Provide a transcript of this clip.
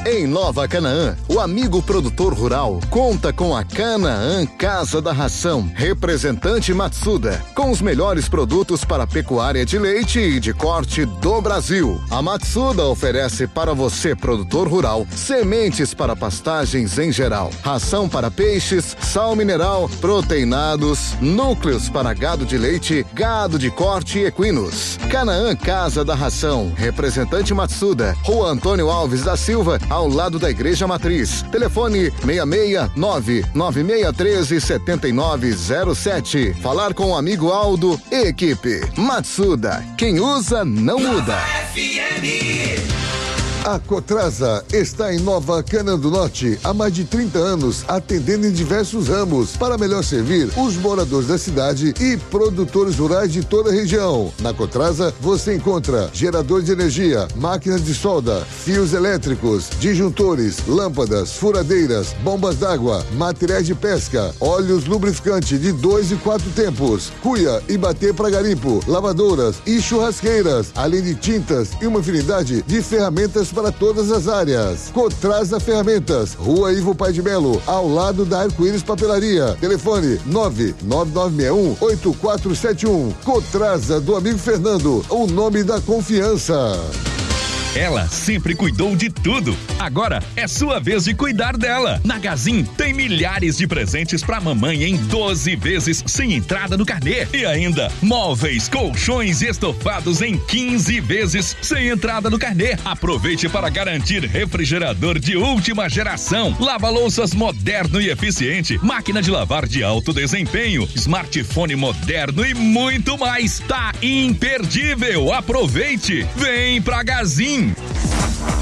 Em Nova Canaã, o amigo produtor rural conta com a Canaã Casa da Ração, representante Matsuda, com os melhores produtos para pecuária de leite e de corte do Brasil. A Matsuda oferece para você, produtor rural, sementes para pastagens em geral, ração para peixes, sal mineral, proteinados, núcleos para gado de leite, gado de corte e equinos. Canaã Casa da Ração, representante Matsuda, Rua Antônio Alves da Silva, ao lado da Igreja Matriz. Telefone 669-9613-7907. Falar com o amigo Aldo e equipe. Matsuda, quem usa não muda. A Cotrasa está em Nova Canaã do Norte há mais de 30 anos, atendendo em diversos ramos para melhor servir os moradores da cidade e produtores rurais de toda a região. Na Cotrasa você encontra gerador de energia, máquinas de solda, fios elétricos, disjuntores, lâmpadas, furadeiras, bombas d'água, materiais de pesca, óleos lubrificantes de 2 e 4 tempos, cuia e bater para garimpo, lavadoras e churrasqueiras, além de tintas e uma infinidade de ferramentas para todas as áreas. Cotrasa Ferramentas, Rua Ivo Pai de Melo, ao lado da Arco-Íris Papelaria. Telefone 99961-8471. Cotrasa do amigo Fernando, o nome da confiança. Ela sempre cuidou de tudo. Agora é sua vez de cuidar dela. Na Gazin tem milhares de presentes pra mamãe em 12 vezes sem entrada no carnê. E ainda móveis, colchões e estofados em 15 vezes sem entrada no carnê. Aproveite para garantir refrigerador de última geração, lava-louças moderno e eficiente, máquina de lavar de alto desempenho, smartphone moderno e muito mais. Tá imperdível. Aproveite. Vem pra Gazin.